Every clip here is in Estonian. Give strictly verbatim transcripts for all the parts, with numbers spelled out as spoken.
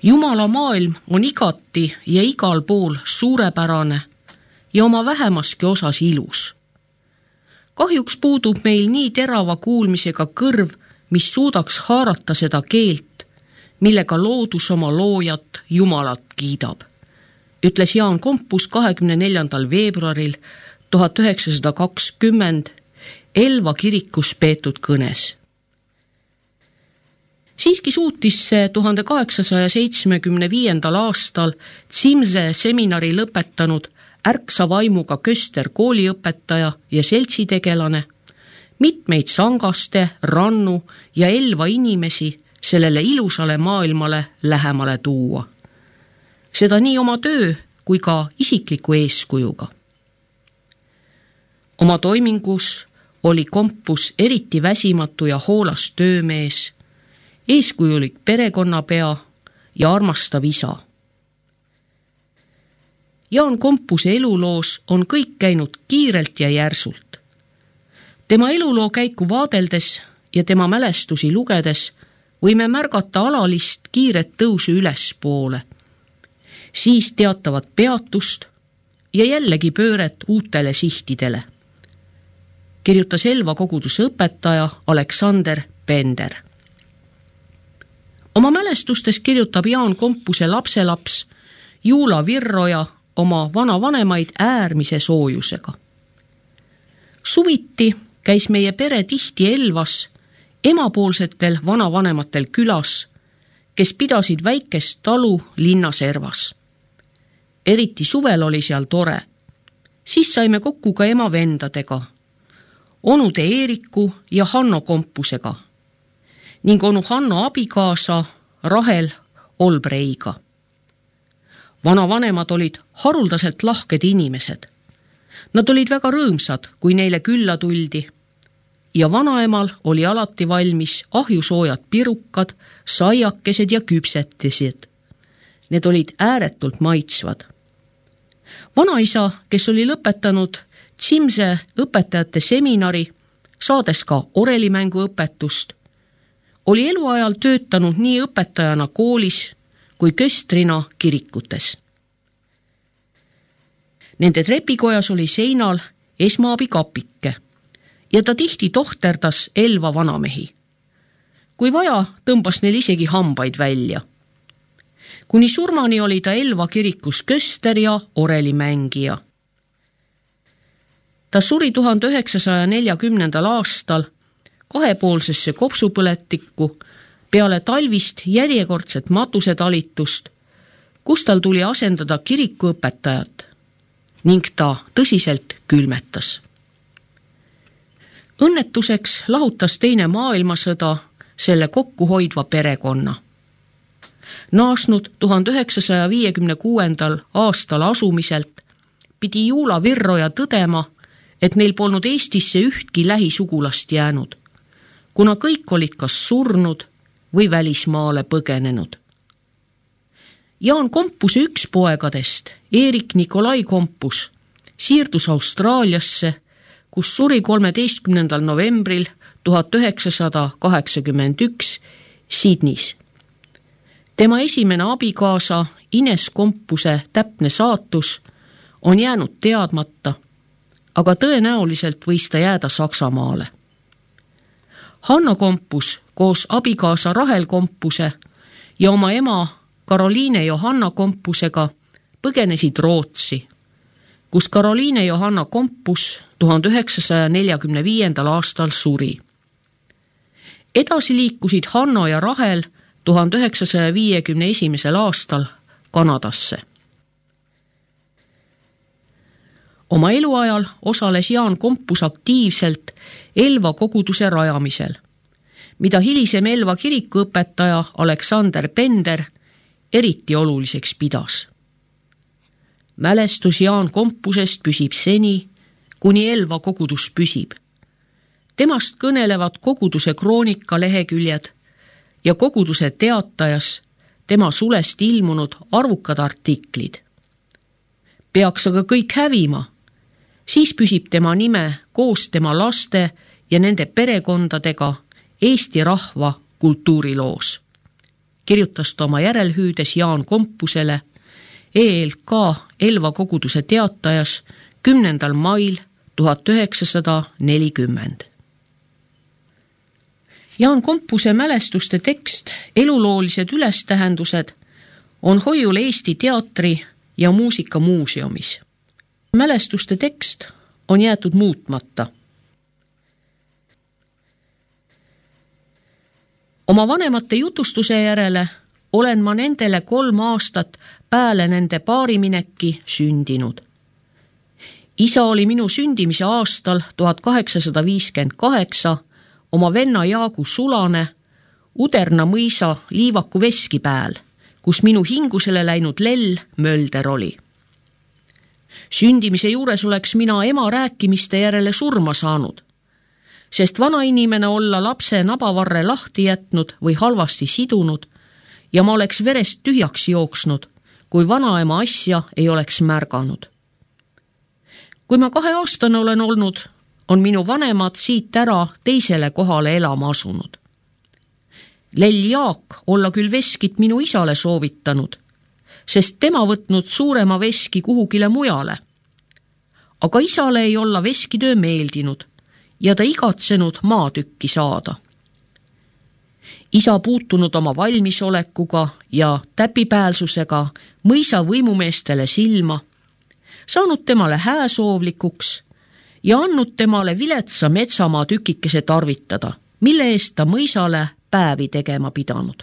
Jumala maailm on igati ja igal pool suurepärane ja oma vähemaski osas ilus. Kahjuks puudub meil nii terava kuulmisega kõrv, mis suudaks haarata seda keelt, millega loodus oma loojat Jumalat kiidab, ütles Jaan Kompus kahekümne neljandal veebruaril tuhat üheksasada kakskümmend Elva kirikus peetud kõnes. Siiski suutis see tuhande kaheksasaja seitsmekümne viiendal aastal Tsimse seminari lõpetanud ärksa vaimuga Köster kooliõpetaja ja seltsitegelane mitmeid Sangaste, Rannu ja Elva inimesi sellele ilusale maailmale lähemale tuua. Seda nii oma töö kui ka isikliku eeskujuga. Oma toimingus oli Kompus eriti väsimatu ja hoolas töömees, eeskujulik perekonnapea ja armastav isa. Jaan Kompuse eluloos on kõik käinud kiirelt ja järsult. Tema eluloo käiku vaadeldes ja tema mälestusi lugedes võime märgata alalist kiiret tõusu ülespoole, siis teatavat peatust ja jällegi pööret uutele sihtidele, kirjutas Elva koguduse õpetaja Aleksander Pender. Oma mälestustes kirjutab Jaan Kompuse lapselaps Juula Virroja oma vanavanemaid äärmise soojusega. Suviti käis meie pere tihti Elvas emapoolsetel vanavanematel külas, kes pidasid väikest talu linnaservas. Eriti suvel oli seal tore. Siis saime kokku ka ema vendadega, onude Eeriku ja Hanno Kompusega ning onu Hanno abikaasa Rahel Olbreiga. Vanavanemad olid haruldaselt lahked inimesed. Nad olid väga rõõmsad, kui neile külla tuldi ja vanaemal oli alati valmis ahjusoojad pirukad, saiakesed ja küpsetised. Need olid ääretult maitsvad. Vanaisa, kes oli lõpetanud Tsimse õpetajate seminari, saades ka orelimängu õpetust, oli eluajal töötanud nii õpetajana koolis kui köstrina kirikutes. Nende trepikojas oli seinal esmaabikapike ja ta tihti tohterdas Elva vanamehi. Kui vaja, tõmbas neil isegi hambaid välja. Kuni surmani oli ta Elva kirikus köster ja orelimängija. Ta suri tuhande üheksasaja neljakümnendal aastal kahepoolsesse kopsupõletikku peale talvist järjekordset matusetalitust, kus tal tuli asendada kirikuõpetajat ning ta tõsiselt külmetas. Õnnetuseks lahutas teine maailmasõda selle kokkuhoidva perekonna. Naasnud tuhande üheksasaja viiekümne kuuendal aastal asumiselt pidi Juula Virroja tõdema, et neil polnud Eestisse ühtki lähisugulast jäänud, kuna kõik olid kas surnud või välismaale põgenenud. Jaan Kompuse üks poegadest, Eerik Nikolai Kompus, siirdus Austraaliasse, kus suri kolmeteistkümnendal novembril tuhat üheksasada kaheksakümmend üks Sydneys. Tema esimene abikaasa Ines Kompuse täpne saatus on jäänud teadmata, aga tõenäoliselt võis ta jääda Saksamaale. Hanno Kompus koos abikaasa Rahel Kompuse ja oma ema Karoliine Johanna Kompusega põgenesid Rootsi, kus Karoliine Johanna Kompus tuhande üheksasaja neljakümne viiendal aastal suri. Edasi liikusid Hanno ja Rahel tuhande üheksasaja viiekümne esimesel aastal Kanadasse. Oma eluajal osales Jaan Kompus aktiivselt Elva koguduse rajamisel, mida hilisem Elva kirikuõpetaja Aleksander Pender eriti oluliseks pidas. Mälestus Jaan Kompusest püsib seni, kuni Elva kogudus püsib. Temast kõnelevad koguduse kroonika leheküljed ja koguduse teatajas tema sulest ilmunud arvukad artiklid. Peaks aga kõik hävima, siis püsib tema nime koos tema laste ja nende perekondadega Eesti rahva kultuuriloos, kirjutas ta oma järelhüüdes Jaan Kompusele E L K Elva koguduse teatajas kümnendal mail tuhat üheksasada nelikümmend. Jaan Kompuse mälestuste tekst Eluloolised ülestähendused on hoiul Eesti Teatri ja Muusikamuuseumis. Mälestuste tekst on jäetud muutmata. Oma vanemate jutustuse järele olen ma nendele kolm aastat pääle nende paarimineki sündinud. Isa oli minu sündimise aastal tuhat kaheksasada viiskümmend kaheksa oma venna Jaagu sulane Uderna mõisa Liivaku veski pääl, kus minu hingusele läinud lell Mölder oli. Sündimise juures oleks mina ema rääkimiste järele surma saanud, sest vana inimene olla lapse nabavarre lahti jätnud või halvasti sidunud ja ma oleks verest tühjaks jooksnud, kui vanaema asja ei oleks märganud. Kui ma kaheaastane olen olnud, on minu vanemad siit ära teisele kohale elama asunud. Lell Jaak olla küll veskit minu isale soovitanud, sest tema võtnud suurema veski kuhugile mujale. Aga isale ei olla veskitöö meeldinud ja ta igatsenud maatükki saada. Isa puutunud oma valmisolekuga ja täpipäälsusega mõisa võimumeestele silma, saanud temale hääsoovlikuks ja andnud temale viletsa metsamaa tükikese tarvitada, mille eest ta mõisale päevi tegema pidanud.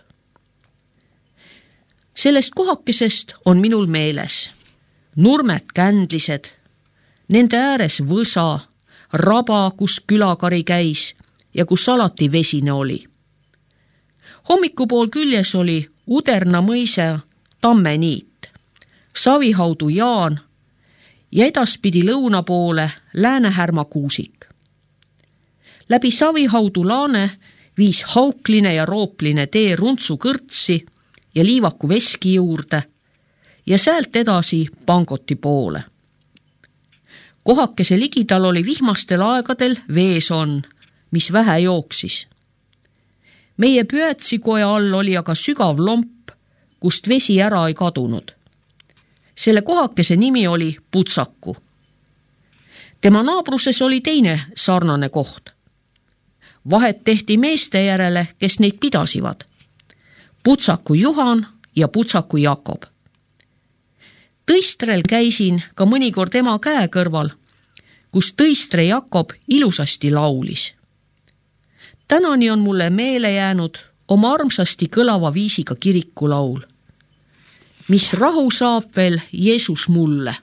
Sellest kohakesest on minul meeles nurmed kändlised, nende ääres võsa, raba, kus külakari käis ja kus alati vesine oli. Hommikupool küljes oli Uderna mõise tammeniit, Savihaudu Jaan ja edaspidi lõuna poole Läänehärma kuusik. Läbi Savihaudu laane viis haukline ja roopline tee Runtsu kõrtsi ja Liivaku veski juurde ja säält edasi Pangoti poole. Kohakese ligidal oli vihmastel aegadel veeson, mis vähe jooksis. Meie Püätsikoja all oli aga sügav lomp, kust vesi ära ei kadunud. Selle kohakese nimi oli Putsaku. Tema naabruses oli teine sarnane koht. Vahet tehti meeste järele, kes neid pidasivad. Putsaku Juhan ja Putsaku Jakob. Tõistrel käisin ka mõnikord ema käe kõrval, kus Tõistre Jakob ilusasti laulis. Tänani on mulle meele jäänud oma armsasti kõlava viisiga kirikulaul. Mis rahu saab veel Jeesus mulle?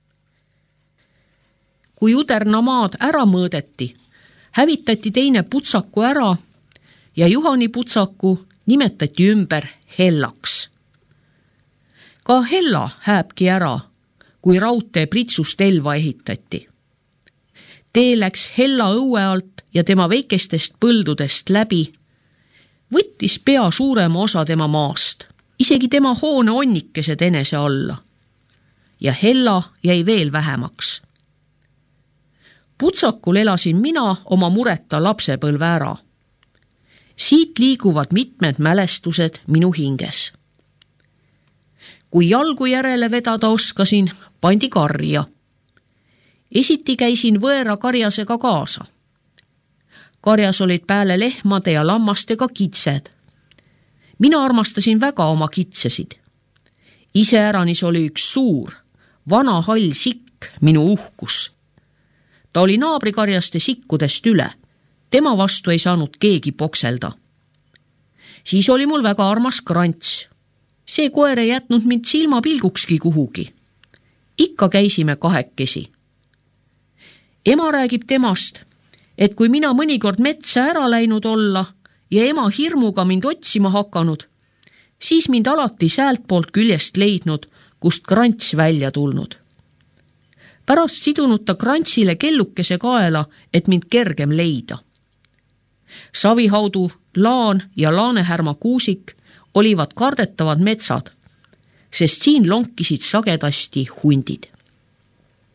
Kui Uderna maad ära mõõdeti, hävitati teine Putsaku ära ja Juhani Putsaku nimetati ümber Hellaks. Ka Hella hääbki ära, kui raudtee Pritsust Elva ehitati. Tee läks Hella õue alt ja tema väikestest põldudest läbi, võttis pea suurema osa tema maast, isegi tema hoone onnikesed enese alla. Ja Hella jäi veel vähemaks. Putsakul elasin mina oma mureta lapsepõlve ära. Siit liiguvad mitmed mälestused minu hinges. Kui jalgu järele vedada oskasin, pandi karja. Esiti käisin võõra karjasega kaasa. Karjas olid pääle lehmade ja lammastega kitsed. Mina armastasin väga oma kitsesid. Iseäranis oli üks suur, vana hall sikk minu uhkus. Ta oli naabrikarjaste sikkudest üle. Tema vastu ei saanud keegi pokselda. Siis oli mul väga armas Krants. See koer ei jätnud mind silmapilgukski kuhugi. Ikka käisime kahekesi. Ema räägib temast, et kui mina mõnikord metsa ära läinud olla ja ema hirmuga mind otsima hakanud, siis mind alati säält poolt küljest leidnud, kust Krants välja tulnud. Pärast sidunud ta Krantsile kellukese kaela, et mind kergem leida. Savihaudu, laan ja Läänehärma kuusik olivad kardetavad metsad, sest siin lonkisid sagedasti hundid.